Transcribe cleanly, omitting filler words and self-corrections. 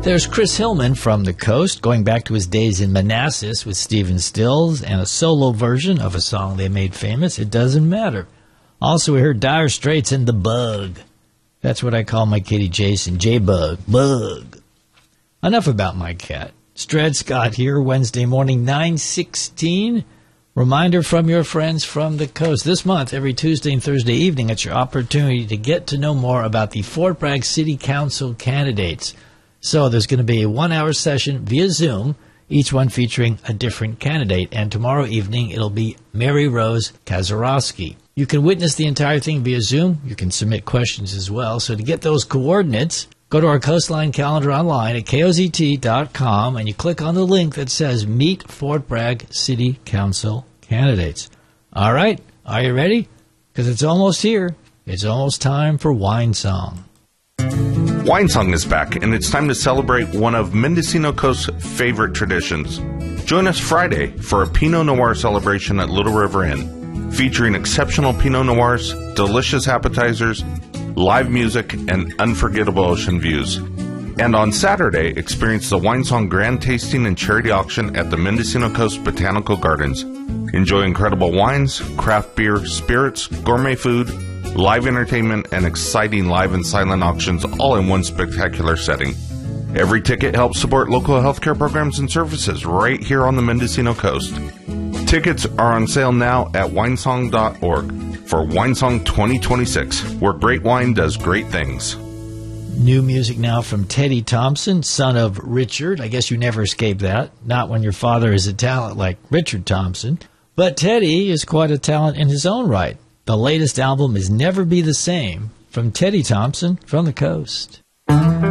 There's Chris Hillman from the coast, going back to his days in Manassas with Stephen Stills and a solo version of a song they made famous, It Doesn't Matter. Also, we heard Dire Straits and The Bug. That's what I call my kitty Jason, J-Bug, Bug. Enough about my cat. Dred Scott here, Wednesday morning, 9:16. Reminder from your friends from the coast. This month, every Tuesday and Thursday evening, it's your opportunity to get to know more about the Fort Bragg City Council candidates. So there's going to be a 1-hour session via Zoom, each one featuring a different candidate. And tomorrow evening, it'll be Mary Rose Kazarowski. You can witness the entire thing via Zoom. You can submit questions as well. So to get those coordinates, go to our Coastline calendar online at kozt.com, and you click on the link that says Meet Fort Bragg City Council Candidates. All right, are you ready? Because it's almost here. It's almost time for Wine Song. Wine Song is back, and it's time to celebrate one of Mendocino Coast's favorite traditions. Join us Friday for a Pinot Noir celebration at Little River Inn, featuring exceptional Pinot Noirs, delicious appetizers, live music, and unforgettable ocean views. And on Saturday, experience the Wine Song Grand Tasting and Charity Auction at the Mendocino Coast Botanical Gardens. Enjoy incredible wines, craft beer, spirits, gourmet food, live entertainment, and exciting live and silent auctions all in one spectacular setting. Every ticket helps support local healthcare programs and services right here on the Mendocino Coast. Tickets are on sale now at winesong.org for Winesong 2026, where great wine does great things. New music now from Teddy Thompson, son of Richard. I guess you never escape that. Not when your father is a talent like Richard Thompson. But Teddy is quite a talent in his own right. The latest album is Never Be the Same from Teddy Thompson from the coast.